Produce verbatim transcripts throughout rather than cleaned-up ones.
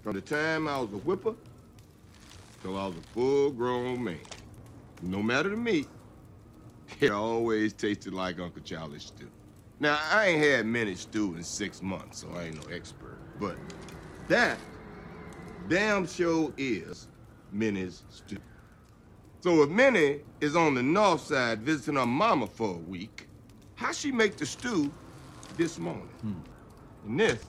From the time I was a whipper till I was a full-grown man. No matter the meat, it always tasted like Uncle Charlie's stew. Now, I ain't had many stew in six months, so I ain't no expert. But that damn sure is Minnie's stew. So if Minnie is on the north side visiting her mama for a week, how she make the stew this morning? Hmm. And this,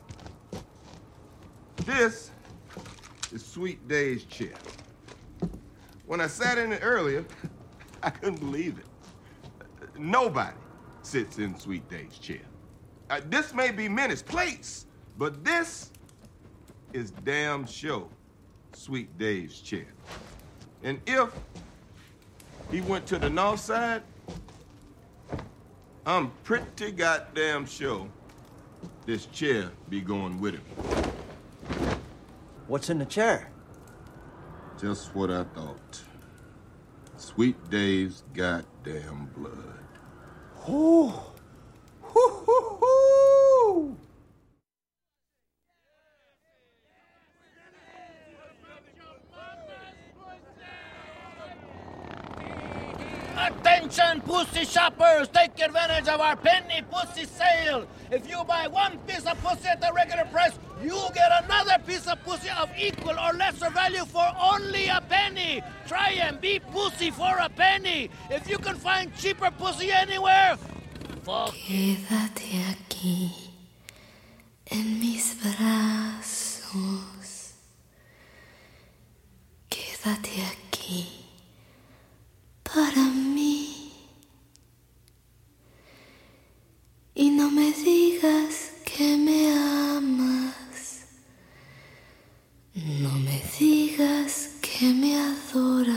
this is Sweet Dave's chair. When I sat in it earlier, I couldn't believe it. Nobody sits in Sweet Dave's chair. Uh, this may be Minnie's place, but this is damn sure Sweet Dave's chair. And if he went to the north side, I'm pretty goddamn sure this chair be going with him. What's in the chair? Just what I thought. Sweet Dave's goddamn blood. Ooh. Hoo, hoo, hoo. Attention, pussy shoppers! Take advantage of our penny pussy sale! If you buy one piece of pussy at the regular price, you get another piece of pussy of equal or lesser value for only a penny! Try and be pussy for a penny! If you can find cheaper pussy anywhere, fuck. Quédate aquí, en mis brazos. Quédate aquí, para mí. Y no me digas que me amas. No me digas que me adoras.